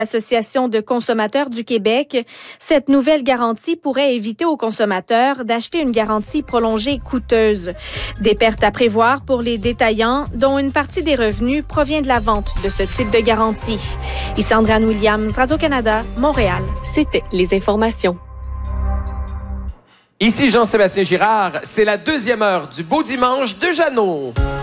L'Association de consommateurs du Québec, cette nouvelle garantie pourrait éviter aux consommateurs d'acheter une garantie prolongée coûteuse. Des pertes à prévoir pour les détaillants, dont une partie des revenus provient de la vente de ce type de garantie. Ici Andréane Williams, Radio-Canada, Montréal. C'était les informations. Ici Jean-Sébastien Girard, c'est la deuxième heure du Beau Dimanche de Jeannot.